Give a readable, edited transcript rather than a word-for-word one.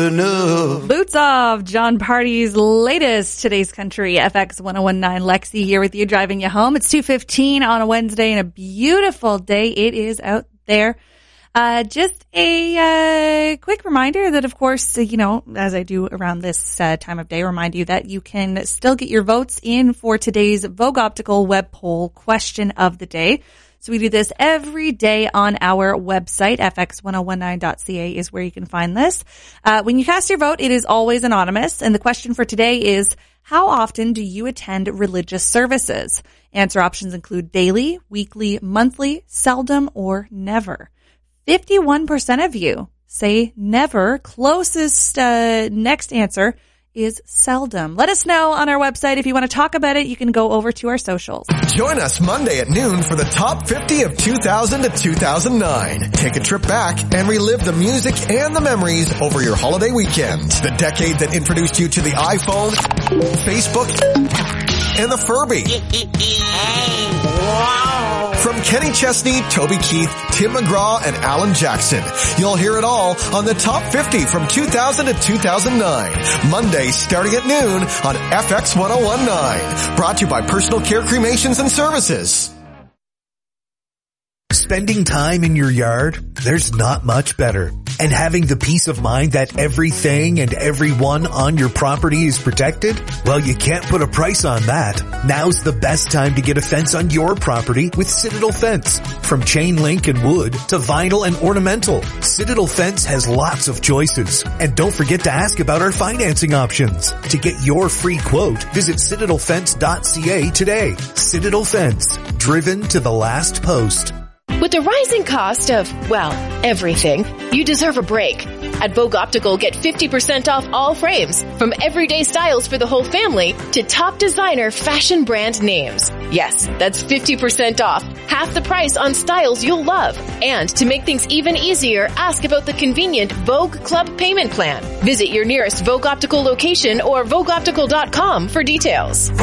enough. Boots Off, John Party's latest Today's Country, FX 1019. Lexi here with you, driving you home. It's 2:15 on a Wednesday and a beautiful day it is out there. Just a quick reminder that, of course, as I do around this time of day, remind you that you can still get your votes in for today's Vogue Optical web poll question of the day. So we do this every day on our website. fx1019.ca is where you can find this. When you cast your vote, it is always anonymous. And the question for today is, how often do you attend religious services? Answer options include daily, weekly, monthly, seldom, or never. 51% of you say never. Closest next answer is seldom. Let us know on our website. If you want to talk about it, you can go over to our socials. Join us Monday at noon for the top 50 of 2000 to 2009. Take a trip back and relive the music and the memories over your holiday weekend. The decade that introduced you to the iPhone, Facebook, and the Furby. From Kenny Chesney, Toby Keith, Tim McGraw, and Alan Jackson. You'll hear it all on the top 50 from 2000 to 2009. Monday starting at noon on FX 1019. Brought to you by Personal Care Cremations and Services. Spending time in your yard, there's not much better. And having the peace of mind that everything and everyone on your property is protected? Well, you can't put a price on that. Now's the best time to get a fence on your property with Citadel Fence. From chain link and wood to vinyl and ornamental, Citadel Fence has lots of choices. And don't forget to ask about our financing options. To get your free quote, visit citadelfence.ca today. Citadel Fence, driven to the last post. With the rising cost of, everything, you deserve a break. At Vogue Optical, get 50% off all frames, from everyday styles for the whole family to top designer fashion brand names. Yes, that's 50% off, half the price on styles you'll love. And to make things even easier, ask about the convenient Vogue Club payment plan. Visit your nearest Vogue Optical location or VogueOptical.com for details.